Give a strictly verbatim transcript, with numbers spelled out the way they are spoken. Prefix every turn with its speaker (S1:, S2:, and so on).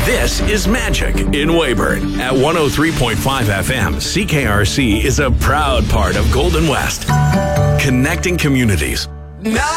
S1: This is Magic in Weyburn. At one oh three point five F M, C K R C is a proud part of Golden West, connecting communities.
S2: Now